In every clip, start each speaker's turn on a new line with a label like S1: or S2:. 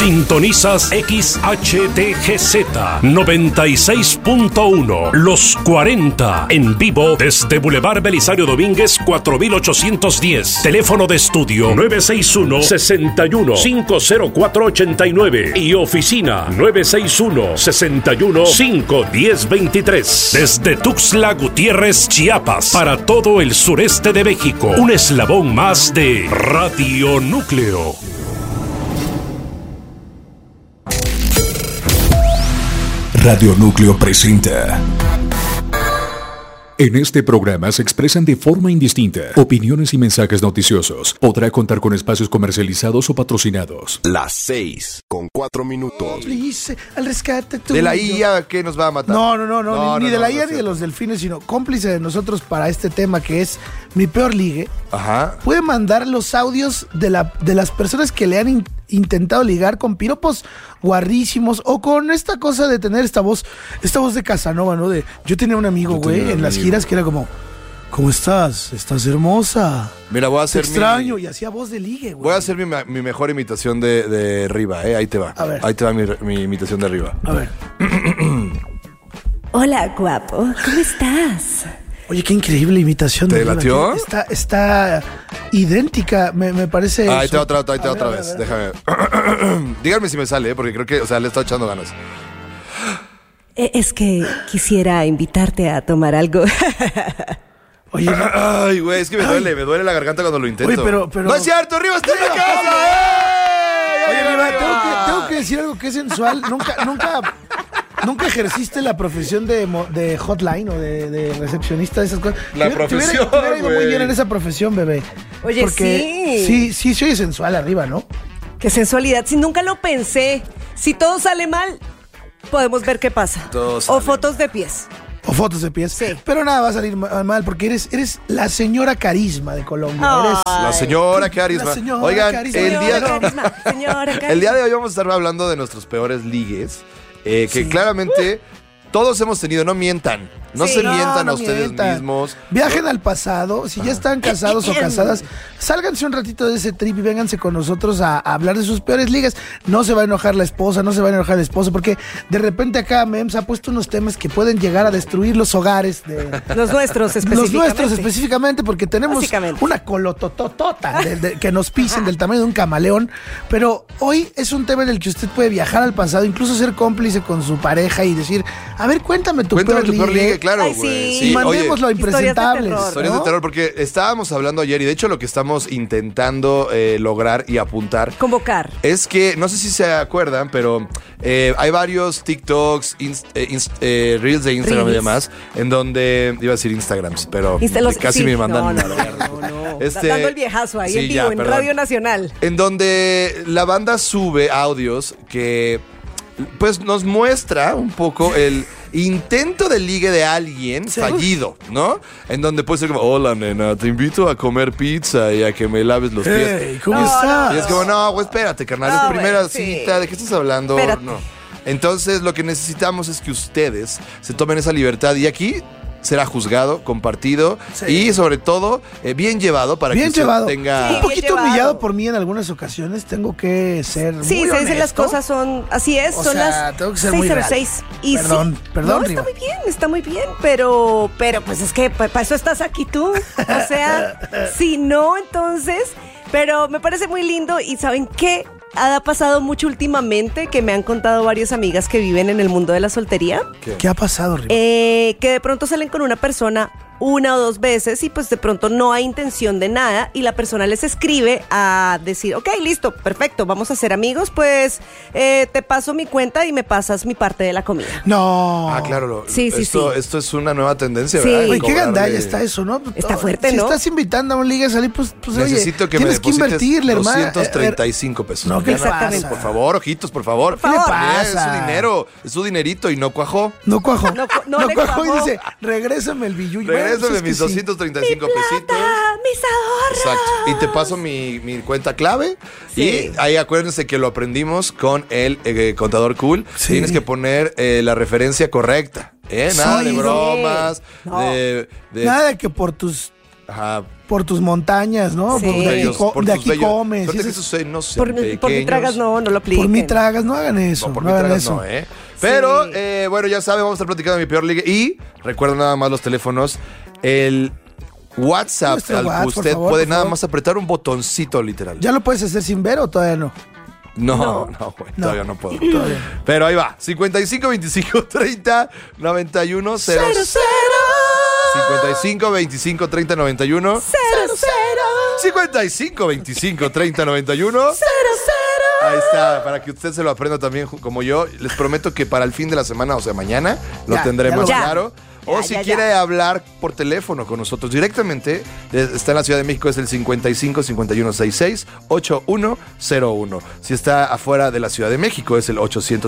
S1: Sintonizas XHTGZ 96.1 Los 40 en vivo desde Boulevard Belisario Domínguez 4810. Teléfono de estudio 961-61-50489 y oficina 961-61-51023. Desde Tuxtla Gutiérrez, Chiapas, para todo el sureste de México. Un eslabón más de Radio Núcleo.
S2: Radio Núcleo presenta. En este programa se expresan de forma indistinta opiniones y mensajes noticiosos. Podrá contar con espacios comercializados o patrocinados.
S3: Las 6:04.
S4: Please, al rescate tuyo.
S3: ¿De la IA qué nos va a matar?
S4: No, ni de la IA ni de los delfines, sino cómplice de nosotros para este tema que es mi peor ligue.
S3: Ajá.
S4: Puede mandar los audios de las personas que le han intentado ligar con piropos guarrísimos o con esta cosa de tener esta voz de Casanova, ¿no? Yo tenía un amigo, güey, en las giras que era como, ¿cómo estás? Estás hermosa.
S3: Mira, voy a hacer
S4: te extraño, y hacía voz de ligue, güey.
S3: Voy a hacer mi mejor imitación de Riva, ahí te va.
S4: A ver.
S3: Ahí te va mi imitación de Riva.
S4: A ver.
S5: Hola, guapo, ¿cómo estás?
S4: Oye, qué increíble imitación.
S3: ¿Te
S4: de Riva.
S3: latió?
S4: Está idéntica, me parece.
S3: Ahí te va otra vez. Déjame. Díganme si me sale, porque creo que, o sea, le he estado echando ganas.
S5: Es que quisiera invitarte a tomar algo.
S4: Oye,
S3: ay, güey, es que me duele la garganta cuando lo intento.
S4: Oye, pero...
S3: ¡No es cierto! ¡Riva está en la casa!
S4: Oye, Riva, tengo que decir algo que es sensual. Nunca ejerciste la profesión de hotline o de recepcionista de esas cosas.
S3: La profesión,
S4: te hubiera ido muy
S3: güey.
S4: bien en esa profesión, bebé.
S5: Oye,
S4: porque sí se oye sensual arriba, ¿no?
S5: Qué sensualidad. Si nunca lo pensé. Si todo sale mal, podemos ver qué pasa.
S3: Todo sale
S5: o fotos de pies.
S4: O fotos de pies.
S5: Sí.
S4: Pero nada va a salir mal porque eres la señora carisma de Colombia. Eres
S3: La señora Carisma.
S4: La señora
S3: Oigan,
S4: Carisma.
S5: Señora Carisma.
S3: el día de hoy vamos a estar hablando de nuestros peores ligues. Que claramente todos hemos tenido. No mientan. No
S5: Sí.
S3: se
S5: No,
S3: mientan
S4: no
S3: a ustedes
S4: mientan.
S3: mismos.
S4: Viajen al pasado. Si ya están casados o casadas, sálganse un ratito de ese trip y vénganse con nosotros a hablar de sus peores ligas. No se va a enojar la esposa, no se va a enojar el esposo, porque de repente acá Mems ha puesto unos temas que pueden llegar a destruir los hogares de
S5: Los nuestros específicamente.
S4: los nuestros específicamente, porque tenemos
S5: Básicamente.
S4: una colotototota que nos pisen del tamaño de un camaleón. Pero hoy es un tema en el que usted puede viajar al pasado, incluso ser cómplice con su pareja y decir, a ver, cuéntame tu peor ligue.
S3: Claro,
S5: Ay,
S3: güey.
S5: sí.
S4: Y mandémoslo a
S5: Historias de
S4: impresentables.
S5: terror.
S3: Historias
S4: ¿no?
S3: de terror, porque estábamos hablando ayer y de hecho lo que estamos intentando lograr y apuntar
S5: Convocar.
S3: es que, no sé si se acuerdan, pero hay varios TikToks, Reels de Instagram y
S5: Reels.
S3: demás, en donde, iba a decir Instagrams, pero casi
S5: sí.
S3: me mandan.
S5: No. Dando el viejazo ahí en vivo, en
S3: perdón.
S5: Radio Nacional.
S3: En donde la banda sube audios que pues nos muestra un poco el intento de ligue de alguien fallido, ¿no? En donde puede ser como, hola nena, te invito a comer pizza y a que me laves los pies.
S4: Hey, ¿cómo
S5: No,
S4: estás?
S3: Y es como, no, güey, espérate, carnal,
S5: No,
S3: es primera
S5: güey, sí.
S3: cita, ¿de qué estás hablando?
S5: Espérate.
S3: No. Entonces, lo que necesitamos es que ustedes se tomen esa libertad y aquí será juzgado, compartido y sobre todo bien llevado para
S4: Bien
S3: que usted
S4: llevado.
S3: tenga...
S5: Sí.
S4: Un poquito
S5: llevado.
S4: humillado por mí en algunas ocasiones. Tengo que ser
S5: Sí,
S4: muy
S5: se dicen las
S4: honesto.
S5: cosas son así es,
S4: O
S5: son
S4: sea,
S5: las
S4: tengo que ser muy
S5: 6:06 y
S4: Perdón,
S5: sí,
S4: perdón,
S5: no,
S4: Riva.
S5: está muy bien, pero pues es que para eso estás aquí tú, o sea, si no, entonces, pero me parece muy lindo y ¿saben qué? Ha pasado mucho últimamente que me han contado varias amigas que viven en el mundo de la soltería,
S4: ¿Qué ha pasado, Riva?
S5: que de pronto salen con una persona una o dos veces y pues de pronto no hay intención de nada y la persona les escribe a decir, ok, listo, perfecto, vamos a ser amigos, pues te paso mi cuenta y me pasas mi parte de la comida.
S4: No.
S3: Ah, claro.
S5: Sí.
S3: Esto es una nueva tendencia,
S5: Sí.
S3: ¿verdad?
S4: Oye, qué
S3: Cobrarle-
S4: gandalla está eso, ¿no?
S5: Está fuerte,
S4: si
S5: ¿no?
S4: estás invitando a un liga a salir, pues
S3: Necesito
S4: oye,
S3: que me
S4: tienes que
S3: deposites
S4: invertirle, hermano.
S3: 235 pesos.
S4: No, ¿qué le
S5: Exactamente.
S4: pasa?
S3: Por favor, ojitos, por favor.
S4: ¿Qué le
S5: favor.
S4: pasa?
S3: Es su dinero, es su dinerito y no cuajó.
S4: No cuajó.
S5: No le
S4: cuajó y
S5: cuajó.
S4: dice, regrésame el billuyo.
S3: Regrésame
S4: Bueno, pues es
S3: mis
S4: que sí.
S3: 235 pesitos.
S5: Mis ahorros.
S3: Exacto. Y te paso mi cuenta clave.
S5: Sí.
S3: Y ahí acuérdense que lo aprendimos con el contador cool.
S4: Sí.
S3: Tienes que poner la referencia correcta. Nada
S4: Sí.
S3: de bromas.
S5: No.
S3: De
S4: Nada de que por tus
S3: ajá.
S4: por tus montañas, ¿no?
S5: Sí.
S3: Por
S4: de
S3: tus
S4: aquí
S3: bellos-
S4: comes.
S3: Suerte
S4: y
S3: que
S4: ese-
S3: tus senos sean
S5: Por mi
S3: pequeños.
S5: tragas no lo apliquen.
S4: por mí tragas, no hagan eso.
S3: No, por
S4: no
S3: mi
S4: hagan
S3: tragas
S4: eso.
S3: no, ¿eh? Pero,
S5: Sí.
S3: bueno, ya saben, vamos a estar platicando de mi peor ligue. Y recuerden nada más los teléfonos. El WhatsApp
S4: Nuestro
S3: al que
S4: WhatsApp, por
S3: usted
S4: favor,
S3: puede
S4: por
S3: nada
S4: favor.
S3: más apretar un botoncito, literal.
S4: ¿Ya lo puedes hacer sin ver o todavía no?
S3: No, güey,
S4: No.
S3: todavía no puedo. Pero ahí va. 55 25 30 91 00. 55 25 30 91 55 25 30 91 Ahí está, para que usted se lo aprenda también como yo. Les prometo que para el fin de la semana, o sea, mañana, lo
S4: Ya,
S3: tendré
S4: ya
S3: más
S4: lo-
S3: claro. O si quiere hablar por teléfono con nosotros directamente, está en la Ciudad de México, es el 55 51 66 8101. Si está afuera de la Ciudad de México, es el 800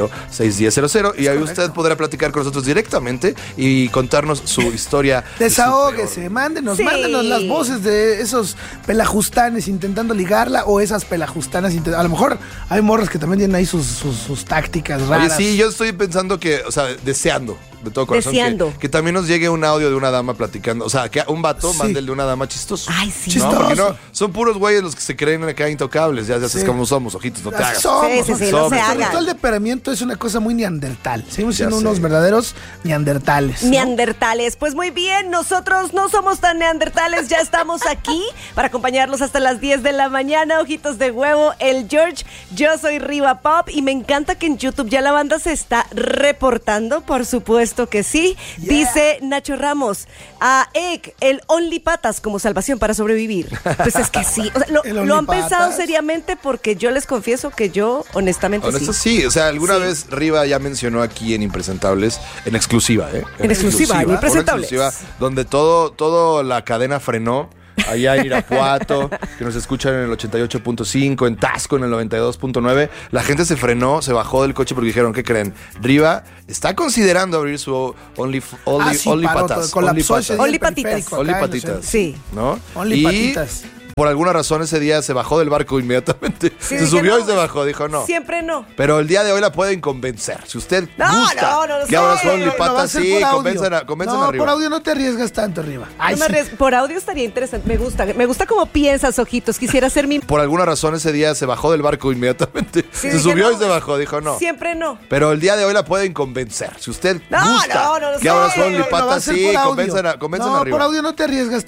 S3: 610 00. Y ahí usted podrá platicar con nosotros directamente y contarnos su historia. de su
S4: Desahógese,
S3: peor.
S4: mándenos,
S5: Sí.
S4: mándenos las voces de esos pelajustanes intentando ligarla o esas pelajustanas a lo mejor hay morras que también tienen ahí sus tácticas
S3: Oye,
S4: raras.
S3: sí, yo estoy pensando que, o sea, deseando de todo corazón
S5: Deseando.
S3: que también nos llegue un audio de una dama platicando. O sea, que un vato
S4: Sí.
S3: mande el de una dama chistoso.
S5: Ay, sí.
S3: No,
S4: Chistoso.
S3: porque no, son puros güeyes los que se creen acá intocables. Ya sabes
S4: Sí.
S3: cómo somos, ojitos, no te
S4: Así
S3: hagas.
S4: somos,
S5: Sí, sí, sí, no se
S3: Somos.
S5: hagan.
S4: Sobre todo el deperamiento es una cosa muy neandertal. Seguimos siendo
S3: Ya sé.
S4: unos verdaderos neandertales. ¿no?
S5: Neandertales. Pues muy bien, nosotros no somos tan neandertales, ya estamos aquí para acompañarlos hasta las 10 de la mañana. Ojitos de huevo, el George, yo soy Riva Pop y me encanta que en YouTube ya la banda se está reportando, por supuesto que sí.
S4: Yeah.
S5: Dice Nacho Ramos, a Egg, el Only Patas como salvación para sobrevivir. Pues es que sí, o sea,
S4: El
S5: lo
S4: Only
S5: han pensado
S4: Patas.
S5: seriamente porque yo les confieso que yo honestamente
S3: Honesto,
S5: sí.
S3: sí, o sea, alguna
S5: Sí.
S3: vez Riva ya mencionó aquí en Impresentables, en exclusiva, ¿eh?
S5: En exclusiva, en
S3: Una
S5: Impresentables.
S3: exclusiva donde todo la cadena frenó. Allá en Irapuato, que nos escuchan en el 88.5, en Tasco en el 92.9. La gente se frenó, se bajó del coche porque dijeron, ¿qué creen? Riva está considerando abrir su Only
S4: Sí,
S3: Patas.
S4: paró, colapsó ese día
S5: Only
S4: el periférico
S5: patitas.
S4: acá
S3: Only
S4: en la
S3: patitas.
S4: ciudad.
S5: Sí.
S3: ¿No?
S4: Only
S3: y
S4: patitas.
S3: por alguna razón ese día se bajó del barco inmediatamente.
S5: Sí,
S3: se
S5: dije,
S3: subió
S5: no,
S3: y se bajó, dijo no.
S5: Siempre no.
S3: Pero el día de hoy la pueden convencer. Si usted
S5: No,
S3: gusta
S5: no
S3: que
S5: sé.
S3: abra su Only
S4: Lo va a
S3: Patas,
S4: hacer
S3: sí,
S4: por audio.
S3: convenzan
S4: No,
S3: arriba.
S4: por audio no te arriesgas tanto arriba. Ay,
S5: No me
S4: sí.
S5: arriesgo. Por audio estaría interesante. Me gusta como piensas, ojitos. Quisiera ser mi.
S3: Por alguna razón ese día se bajó del barco inmediatamente.
S5: Sí,
S3: se
S5: dije,
S3: subió
S5: no,
S3: y se bajó, dijo no.
S5: Siempre no.
S3: Pero el día de hoy la pueden convencer. Si usted
S5: No,
S3: gusta
S5: no
S3: que abra su
S5: sé.
S3: Only
S4: Lo va a
S3: Patas,
S4: hacer
S3: sí,
S4: por audio.
S3: convenzan
S4: No,
S3: arriba.
S4: por audio no te arriesgas